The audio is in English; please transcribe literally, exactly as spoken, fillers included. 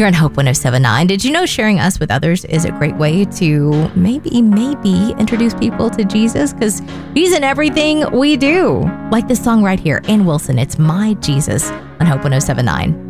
You're on Hope one oh seven point nine. Did you know sharing us with others is a great way to maybe, maybe introduce people to Jesus? Because he's in everything we do. Like this song right here, Ann Wilson, it's My Jesus on Hope one oh seven point nine.